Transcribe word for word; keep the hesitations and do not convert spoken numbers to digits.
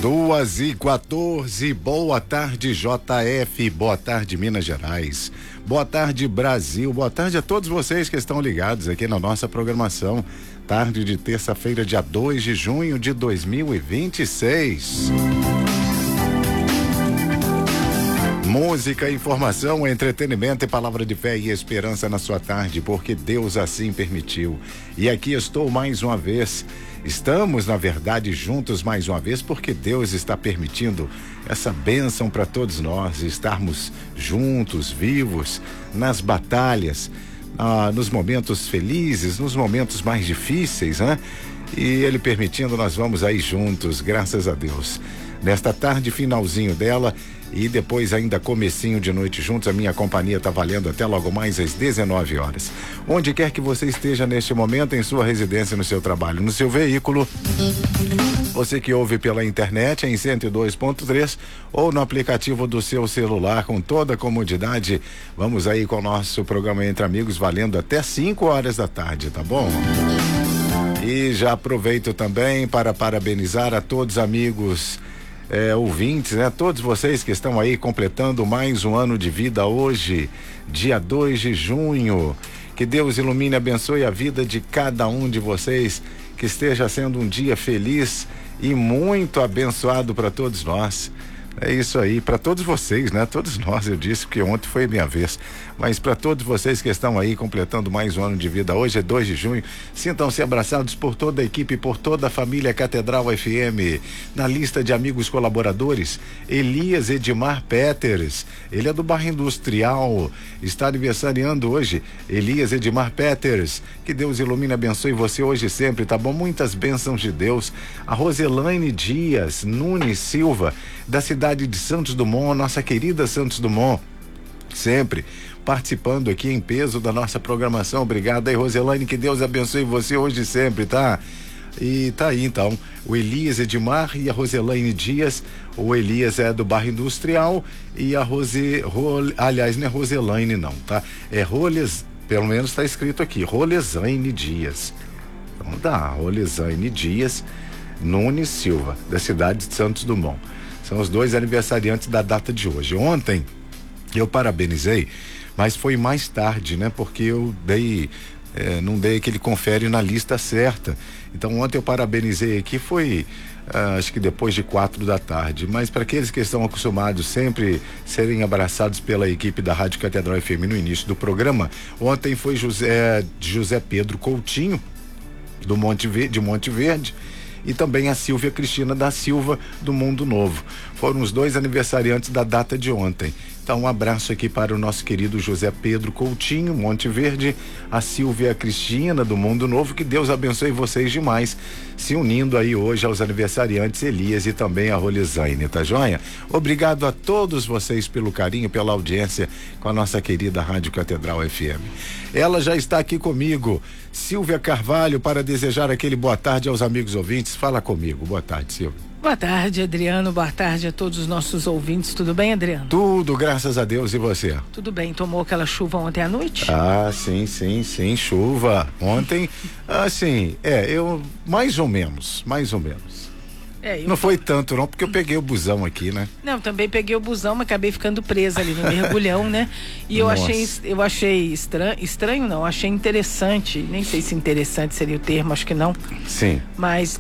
Duas e quatorze, boa tarde J F, boa tarde Minas Gerais, boa tarde Brasil, boa tarde a todos vocês que estão ligados aqui na nossa programação, tarde de terça-feira, dia dois de junho de dois mil e vinte e seis. Música, informação, entretenimento e palavra de fé e esperança na sua tarde, porque Deus assim permitiu. E aqui estou mais uma vez. Estamos, na verdade, juntos mais uma vez, porque Deus está permitindo essa bênção para todos nós, estarmos juntos, vivos, nas batalhas, ah, nos momentos felizes, nos momentos mais difíceis, né? E Ele permitindo, nós vamos aí juntos, graças a Deus. Nesta tarde, finalzinho dela, e depois ainda comecinho de noite juntos, a minha companhia está valendo até logo mais às dezenove horas. Onde quer que você esteja neste momento, em sua residência, no seu trabalho, no seu veículo, você que ouve pela internet em cento e dois ponto três ou no aplicativo do seu celular com toda a comodidade, vamos aí com o nosso programa Entre Amigos, valendo até cinco horas da tarde, tá bom? E já aproveito também para parabenizar a todos amigos É, ouvintes, né? Todos vocês que estão aí completando mais um ano de vida hoje, dia dois de junho. Que Deus ilumine e abençoe a vida de cada um de vocês, que esteja sendo um dia feliz e muito abençoado para todos nós. É isso aí, para todos vocês, né? Todos nós, eu disse que ontem foi minha vez, mas para todos vocês que estão aí completando mais um ano de vida, hoje é dois de junho, sintam-se abraçados por toda a equipe, por toda a família Catedral F M. Na lista de amigos colaboradores, Elias Edmar Peters, ele é do bairro Industrial, está aniversariando hoje. Elias Edmar Peters, que Deus ilumine e abençoe você hoje e sempre, tá bom? Muitas bênçãos de Deus. A Roselaine Dias Nunes Silva, da cidade de Santos Dumont, nossa querida Santos Dumont, sempre participando aqui em peso da nossa programação. Obrigado aí, Roselaine, que Deus abençoe você hoje e sempre, tá? E tá aí então, o Elias Edmar e a Roselaine Dias. O Elias é do bairro Industrial e a Rose, Ro, aliás, não é Roselaine não, tá? É Roles, pelo menos está escrito aqui, Rolesaine Dias. Então dá, Rolesaine Dias Nunes Silva, da cidade de Santos Dumont. São os dois aniversariantes da data de hoje. Ontem eu parabenizei, mas foi mais tarde, né? Porque eu dei, eh, não dei aquele confere na lista certa. Então ontem eu parabenizei aqui, foi ah, acho que depois de quatro da tarde. Mas para aqueles que estão acostumados sempre serem abraçados pela equipe da Rádio Catedral F M no início do programa, ontem foi José, José Pedro Coutinho, do Monte Verde, de Monte Verde, e também a Silvia Cristina da Silva, do Mundo Novo. Foram os dois aniversariantes da data de ontem. Então um abraço aqui para o nosso querido José Pedro Coutinho, Monte Verde, a Silvia Cristina do Mundo Novo, que Deus abençoe vocês demais, se unindo aí hoje aos aniversariantes Elias e também a Rolisaine, tá joia? Obrigado a todos vocês pelo carinho, pela audiência com a nossa querida Rádio Catedral F M. Ela já está aqui comigo, Silvia Carvalho, para desejar aquele boa tarde aos amigos ouvintes. Fala comigo, boa tarde, Silvia. Boa tarde, Adriano, boa tarde a todos os nossos ouvintes, tudo bem, Adriano? Tudo, graças a Deus, e você? Tudo bem, tomou aquela chuva ontem à noite? Ah, sim, sim, sim, chuva, ontem, assim, é, eu, mais ou menos, mais ou menos. É, eu não foi tanto não, porque eu peguei o busão aqui, né? Não, também peguei o busão, mas acabei ficando presa ali no mergulhão, né? E eu Nossa. achei, eu achei estranho, estranho não, achei interessante, nem sei se interessante seria o termo, acho que não. Sim. Mas